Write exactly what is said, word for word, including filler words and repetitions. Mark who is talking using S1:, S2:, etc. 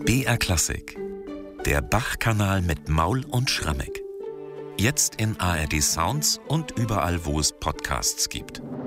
S1: B R Klassik, der Bach-Kanal mit Maul und Schrammeck. Jetzt in A R D Sounds und überall, wo es Podcasts gibt.